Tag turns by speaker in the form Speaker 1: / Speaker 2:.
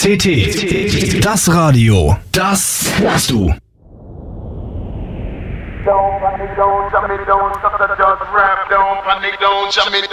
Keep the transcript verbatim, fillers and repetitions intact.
Speaker 1: C T, das Radio, das hörst du.
Speaker 2: Don't panic, don't jump me, don't stop the just rap. Don't panic, don't jump me.